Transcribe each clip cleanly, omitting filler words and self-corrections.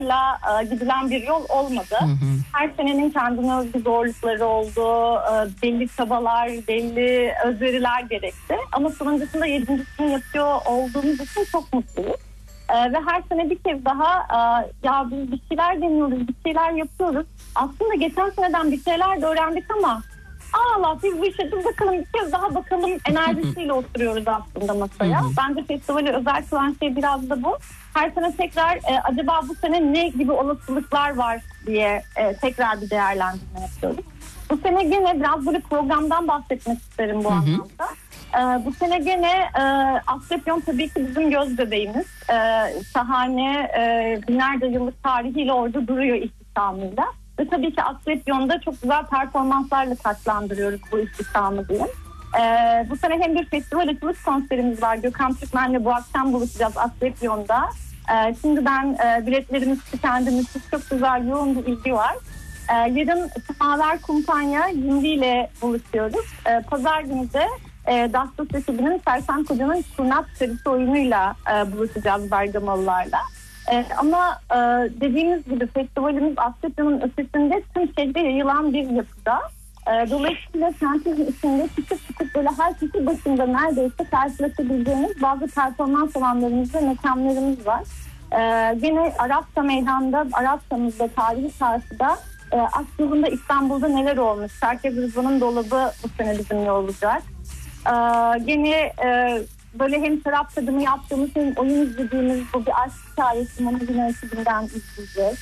kolaylıkla gidilen bir yol olmadı. Her senenin kendine özgü zorlukları oldu. Belli çabalar, belli özveriler gerekti. Ama sonuncusunda 7.sini yapıyor olduğumuz için çok mutluyuz. Ve her sene bir kez daha ya biz bir şeyler deniyoruz, bir şeyler yapıyoruz. Aslında geçen seneden bir şeyler de öğrendik ama Allah biz bu işe dur bakalım bir kez daha bakalım enerjisiyle oturuyoruz aslında masaya. Bence festivali özel kılan şey biraz da bu. Her sene tekrar acaba bu sene ne gibi olasılıklar var diye tekrar bir değerlendirme yapıyoruz. Bu sene gene biraz böyle programdan bahsetmek isterim bu anlamda. Bu sene gene Asklepion tabii ki bizim göz bebeğimiz. Şahane binlerce yıllık tarihiyle orada duruyor istihdamıyla. Ve tabii ki Asklepion'da çok güzel performanslarla taçlandırıyoruz bu istihdamı diyeyim. Bu sene hem bir festival açılış konserimiz var. Gökhan Türkmen'le bu akşam buluşacağız Asklepion'da. Şimdiden biletlerimiz tükendi. Çok güzel yoğun bir ilgi var. Yarın Semaver Kumpanya Yindi ile buluşuyoruz. Pazar günü de Dastos ekibinin Sersan Koca'nın Kurnaz Karısı oyunuyla buluşacağız Bergamalılarla. Ama dediğimiz gibi festivalimiz Asklepion'un ötesinde tüm şehre yayılan bir yapıda. Dolayısıyla kentin içinde küçük böyle her kişi başında neredeyse karşılaşabileceğimiz bazı performans alanlarımız ve mekanlarımız var. Gene Arapça Meydan'da, Arapça'mızda, Tarihi Çarşı'da aslında İstanbul'da neler olmuş? Herkes Rızvan'ın dolabı bu sene bizimle olacak. Gene böyle hem şarap tadımı yaptığımız hem oyun izlediğimiz bu bir aşk hikayesi Monogine ekibinden izleyeceğiz.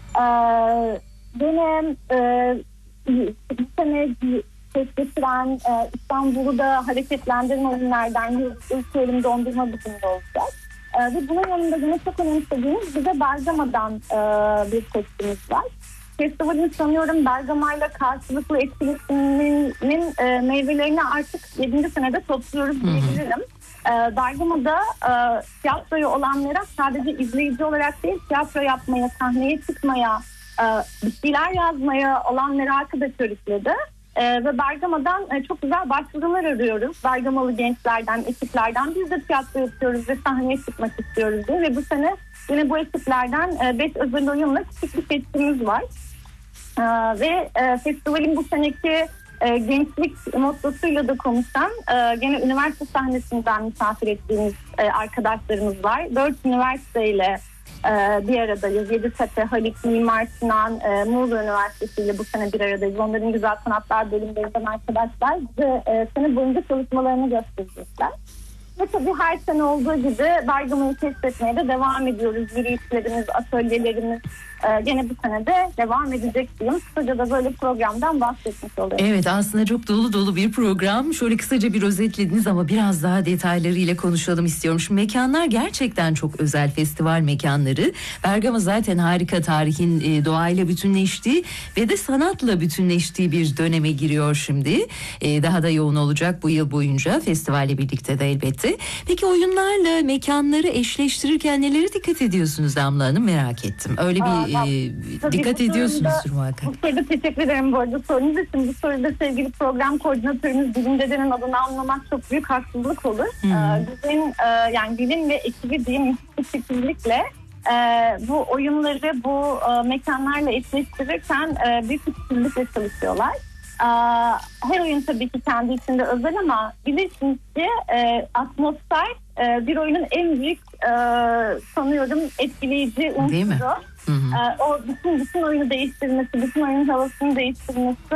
Gene bu sene ses getiren İstanbul'u da hareketlendiren oyunlardan ilk ölüm dondurma bizimle olacak. Ve bunun yanında yine çok önemsediğimiz bize Bergama'dan bir seçkimiz var. Festivalin sanıyorum Bergama'yla karşılıklı etkileşiminin meyvelerini artık 7. senede topluyoruz diyebilirim. Bergama'da tiyatroyu olanlara sadece izleyici olarak değil, tiyatro yapmaya, sahneye çıkmaya, bir şeyler yazmaya olan merakı da körükledi. Ve Bergama'dan çok güzel başvurular arıyoruz. Bergamalı gençlerden, ekiplerden biz de tiyatro yapıyoruz ve sahneye çıkmak istiyoruz diye. Ve bu sene yine bu ekiplerden 5 özel oyunla küçük bir seçkimiz var. Ve festivalin bu seneki gençlik mottosuyla da konuşan gene üniversite sahnesinden misafir ettiğimiz arkadaşlarımız var. 4 üniversiteyle bir aradayız. Yeditepe, Halik, Mimar Sinan, Muğla Üniversitesi ile bu sene bir aradayız. Onların güzel sanatlar bölümlerinden arkadaşlar bize sene boyunca çalışmalarını gösterecekler. Ve tabii her sene olduğu gibi Bergama'yı keşfetmeye de devam ediyoruz. Yürüyüşlerimiz, atölyelerimiz gene bu sene de devam edecek diyeyim. Kısaca da böyle programdan bahsetmiş oluyorum. Evet, aslında çok dolu dolu bir program. Şöyle kısaca bir özetlediniz ama biraz daha detaylarıyla konuşalım istiyorum. Şimdi mekanlar gerçekten çok özel festival mekanları. Bergama zaten harika, tarihin doğayla bütünleştiği ve de sanatla bütünleştiği bir döneme giriyor şimdi. Daha da yoğun olacak bu yıl boyunca festivalle birlikte de elbette. Peki oyunlarla mekanları eşleştirirken nelere dikkat ediyorsunuz Damla Hanım, merak ettim. Öyle bir dikkat ediyorsunuzdur muhakkak. Bu soruda teşekkür ederim bu arada sorunuz için. Bu soruda sevgili program koordinatörümüz Bilim Dede'nin adını anlamak çok büyük haksızlık olur. Bizim yani Bilim ve ekibi diyeyim bir şekillikle bu oyunları bu mekanlarla eşleştirirken büyük bir şekillikle çalışıyorlar. Her oyun tabii ki kendi içinde özel ama bilirsiniz ki atmosfer bir oyunun en büyük sanıyorum etkileyici unsuru. O bütün oyunu değiştirmesi, bütün oyunun havasını değiştirmesi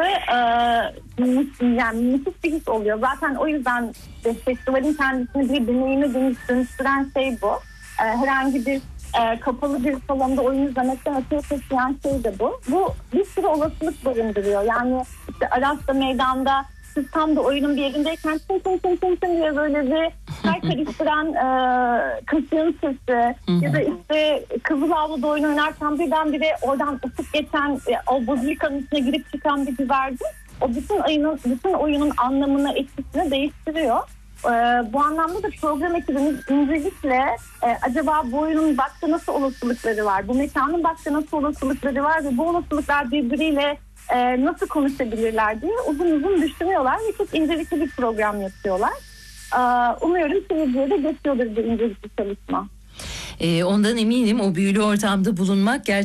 yani müthiş bir his oluyor. Zaten o yüzden festivalin kendisini bir deneyime dönüştüren şey bu. Herhangi bir kapalı bir salonda oyun izlemekten öteye taşıyan şey de bu. Bu bir sürü olasılık barındırıyor. Yani işte Arapça Meydan'da siz tam da oyunun bir yerindeyken tın diye böyle bir her karıştıran kaşığın sesi ya da işte Kızılavlu'da oyun oynarken birdenbire oradan ısıp geçen o bazilikanın içine girip çıkan bir güvercin o bütün oyunun anlamını, etkisini değiştiriyor. Bu anlamda da program ekibimiz öncelikle acaba bu oyunun başka nasıl olasılıkları var, bu mekanın başka nasıl olasılıkları var ve bu olasılıklar birbiriyle nasıl konuşabilirler diye uzun düşünüyorlar ve çok incelikli bir program yapıyorlar. Umuyorum seyirciye de geçiyordur bu incelikli çalışma. Ondan eminim, o büyülü ortamda bulunmak gerçekten